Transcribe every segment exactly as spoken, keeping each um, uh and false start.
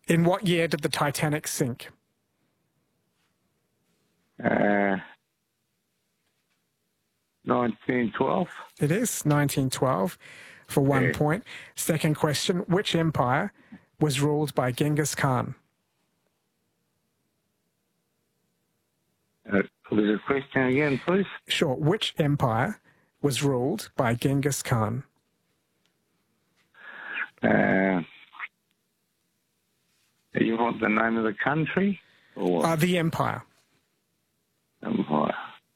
In what year did the Titanic sink? Uh, nineteen twelve. It is nineteen twelve for one Yeah. point. Second question, which empire was ruled by Genghis Khan? Uh, was a question again, please? Sure. Which empire was ruled by Genghis Khan? Uh, you want the name of the country? Or what? Uh, the empire. Empire.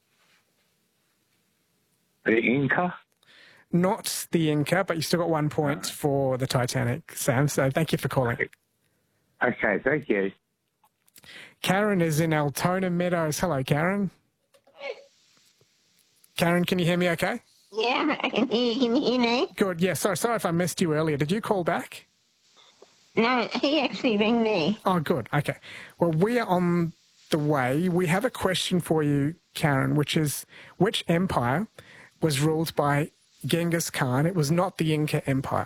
The Inca? Not the Inca, but you still got one point for the Titanic, Sam, so thank you for calling. Okay, thank you. Karen is in Altona Meadows. Hello, Karen. Karen, can you hear me okay? Yeah, I can hear you. Can you hear me? Good, yeah, sorry, sorry if I missed you earlier. Did you call back? No, he actually rang me. Oh, good, okay. Well, we are on the way. We have a question for you, Karen, which is, which empire was ruled by Genghis Khan? It was not the Inca Empire.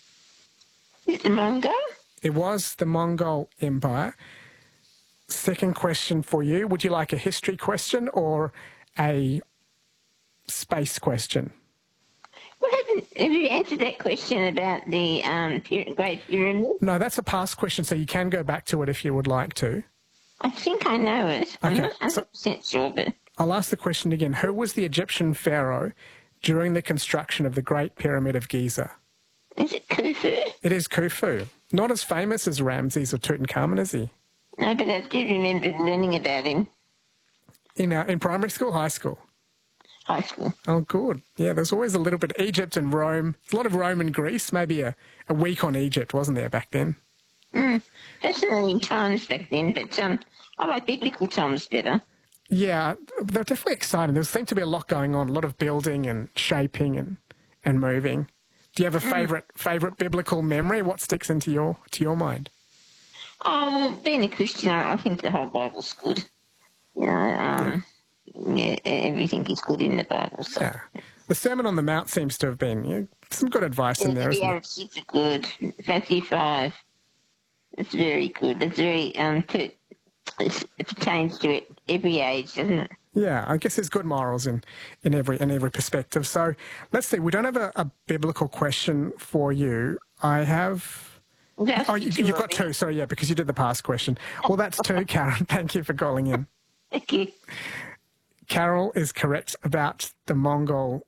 Is it the Mongol? It was the Mongol Empire. Second question for you. Would you like a history question or a space question? What happened? Have you answered that question about the um, Py- Great Pyramid? No, that's a past question, so you can go back to it if you would like to. I think I know it. I'm Okay, not one hundred percent sure, but I'll ask the question again. Who was the Egyptian pharaoh during the construction of the Great Pyramid of Giza? is it Khufu? It is Khufu. Not as famous as Ramses or Tutankhamun, is he? No, but I do remember learning about him. In, uh, in primary school, high school? High school. Oh, good. Yeah, there's always a little bit. Egypt and Rome. A lot of Rome and Greece. Maybe a, a week on Egypt, wasn't there, back then? Mm, fascinating times back then, but um, I like biblical times better. Yeah, they're definitely exciting. There seemed to be a lot going on, a lot of building and shaping and, and moving. Do you have a favourite favourite biblical memory? What sticks into your to your mind? Oh, well, being a Christian, I I think the whole Bible's good. You know, um, yeah, everything is good in the Bible. So. Yeah. The Sermon on the Mount seems to have been, you know, some good advice in there, isn't Yeah, it? it's super good. Matthew five. It's very good. It's very, um, to, it's, it pertains to it every age, doesn't it? Yeah, I guess there's good morals in, in every in every perspective. So let's see. We don't have a, a biblical question for you. I have. That's Oh, you, you've got two. Sorry, yeah, because you did the past question. Well, that's two, Karen. Thank you for calling in. Thank you. Carol is correct about the Mongol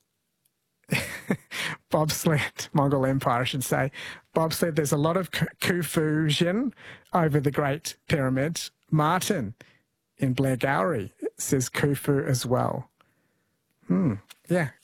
bobsled, Mongol Empire, I should say. Bobsled, there's a lot of Khufu over the Great Pyramid. Martin in Blair Gowrie says Khufu as well. Hmm. Yeah,